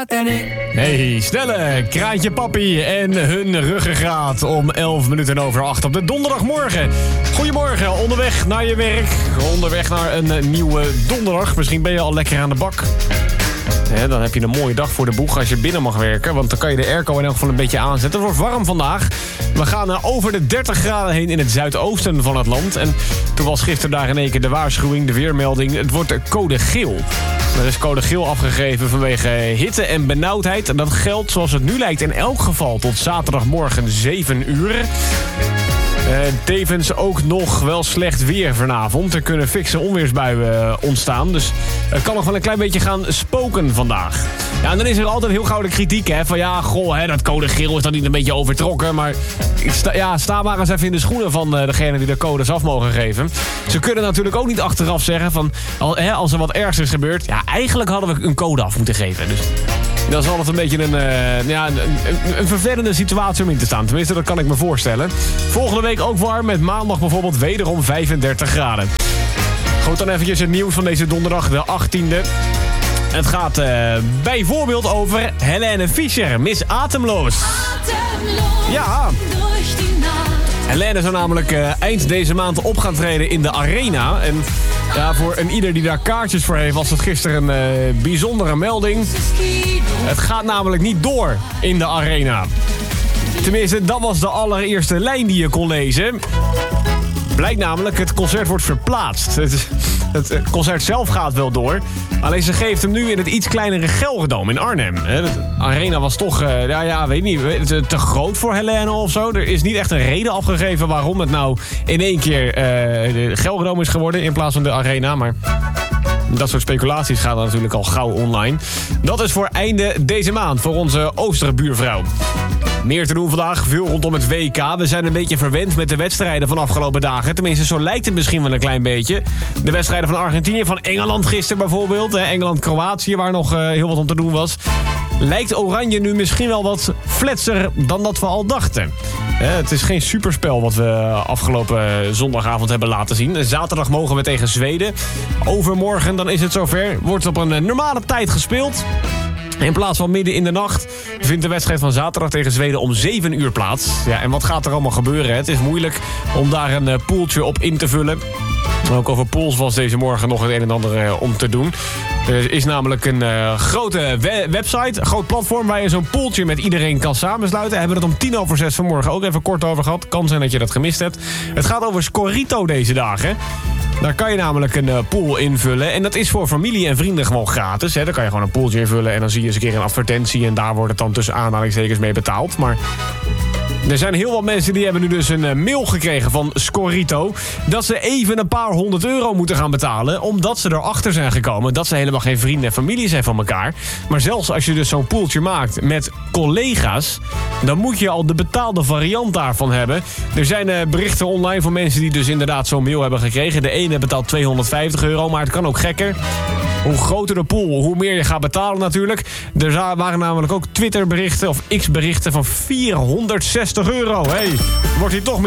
en ik. Hey, Snelle, Kraantje Papi en hun ruggengraat om 7:11 op de donderdagmorgen. Goedemorgen, onderweg naar je werk, onderweg naar een nieuwe donderdag. Misschien ben je al lekker aan de bak. Dan heb je een mooie dag voor de boeg als je binnen mag werken. Want dan kan je de airco in elk geval een beetje aanzetten. Het wordt warm vandaag. We gaan over de 30 graden heen in het zuidoosten van het land. En toen was gisteren daar in één keer de waarschuwing, de weermelding. Het wordt code geel. Er is code geel afgegeven vanwege hitte en benauwdheid. En dat geldt zoals het nu lijkt in elk geval tot zaterdagmorgen 7 uur. Tevens ook nog wel slecht weer vanavond. Er kunnen fikse onweersbuien ontstaan. Dus het kan nog wel een klein beetje gaan spoken vandaag. Ja, en dan is er altijd heel gauw de kritiek, hè. Van ja, goh, dat code geel is dan niet een beetje overtrokken. Maar sta maar eens even in de schoenen van degene die de codes af mogen geven. Ze kunnen natuurlijk ook niet achteraf zeggen van, als er wat ergs is gebeurd, ja, eigenlijk hadden we een code af moeten geven. Dus dat is altijd een beetje een vervelende situatie om in te staan. Tenminste, dat kan ik me voorstellen. Volgende week ook warm, met maandag bijvoorbeeld wederom 35 graden. Goed, dan eventjes het nieuws van deze donderdag, de 18e. Het gaat bijvoorbeeld over Helene Fischer, Miss Atemloos. Ja. Helene zou namelijk eind deze maand op gaan treden in de Arena. En ja, voor een ieder die daar kaartjes voor heeft, was het gisteren een bijzondere melding. Het gaat namelijk niet door in de Arena. Tenminste, dat was de allereerste lijn die je kon lezen. Blijkt namelijk, het concert wordt verplaatst. Het concert zelf gaat wel door. Alleen ze geeft hem nu in het iets kleinere Gelredome in Arnhem. De Arena was toch, weet niet, te groot voor Helene of zo. Er is niet echt een reden afgegeven waarom het nou in één keer de Gelredome is geworden in plaats van de Arena. Maar dat soort speculaties gaan dan natuurlijk al gauw online. Dat is voor einde deze maand voor onze Oosterbuurvrouw. Meer te doen vandaag, veel rondom het WK. We zijn een beetje verwend met de wedstrijden van afgelopen dagen. Tenminste, zo lijkt het misschien wel een klein beetje. De wedstrijden van Argentinië, van Engeland gisteren bijvoorbeeld. Engeland-Kroatië, waar nog heel wat om te doen was. Lijkt Oranje nu misschien wel wat fletser dan dat we al dachten. Het is geen superspel wat we afgelopen zondagavond hebben laten zien. Zaterdag mogen we tegen Zweden. Overmorgen, dan is het zover. Wordt op een normale tijd gespeeld. In plaats van midden in de nacht vindt de wedstrijd van zaterdag tegen Zweden om 7 uur plaats. Ja, en wat gaat er allemaal gebeuren? Het is moeilijk om daar een poeltje op in te vullen. Ook over pools was deze morgen nog het een en ander om te doen. Er is namelijk een grote website, een groot platform waar je zo'n poeltje met iedereen kan samensluiten. Hebben we het om 5:10 vanmorgen ook even kort over gehad. Kan zijn dat je dat gemist hebt. Het gaat over Scorito deze dagen. Daar kan je namelijk een pool invullen. En dat is voor familie en vrienden gewoon gratis. Daar kan je gewoon een pooltje invullen en dan zie je eens een keer een advertentie. En daar wordt het dan tussen aanhalingstekens mee betaald. Maar er zijn heel wat mensen die hebben nu dus een mail gekregen van Scorito dat ze even een paar €100 moeten gaan betalen, omdat ze erachter zijn gekomen dat ze helemaal geen vrienden en familie zijn van elkaar. Maar zelfs als je dus zo'n poeltje maakt met collega's, dan moet je al de betaalde variant daarvan hebben. Er zijn berichten online van mensen die dus inderdaad zo'n mail hebben gekregen. De ene betaalt €250, maar het kan ook gekker. Hoe groter de pool, hoe meer je gaat betalen natuurlijk. Er waren namelijk ook Twitterberichten of X-berichten van €460. Hey, wordt hier toch